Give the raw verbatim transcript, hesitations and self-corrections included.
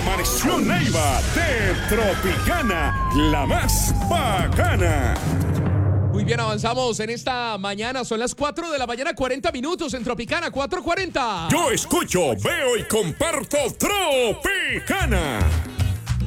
Amaneció Neiva de Tropicana, la más bacana. Muy bien, avanzamos en esta mañana. Son las cuatro de la mañana, cuarenta minutos en Tropicana, cuatro cuarenta. Yo escucho, veo y comparto Tropicana.